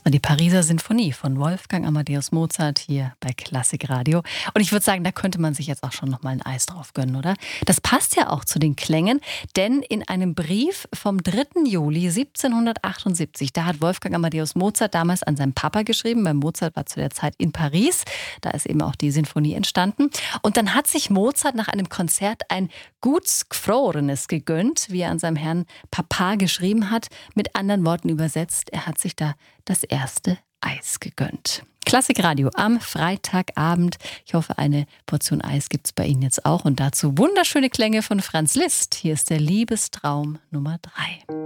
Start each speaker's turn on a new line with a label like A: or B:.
A: war die Pariser Sinfonie von Wolfgang Amadeus Mozart hier bei Klassikradio. Und ich würde sagen, da könnte man sich jetzt auch schon noch mal ein Eis drauf gönnen, oder? Das passt ja auch zu den Klängen, denn in einem Brief vom 3. Juli 1778, da hat Wolfgang Amadeus Mozart damals an seinen Papa geschrieben, weil Mozart war zu der Zeit in Paris, da ist eben auch die Sinfonie entstanden. Und dann hat sich Mozart nach einem Konzert ein Guts Gfrorenes gegönnt, wie er an seinem Herrn Papa geschrieben hat. Mit anderen Worten übersetzt, er hat sich da das erste Eis gegönnt. Klassikradio am Freitagabend. Ich hoffe, eine Portion Eis gibt's bei Ihnen jetzt auch. Und dazu wunderschöne Klänge von Franz Liszt. Hier ist der Liebestraum Nummer 3.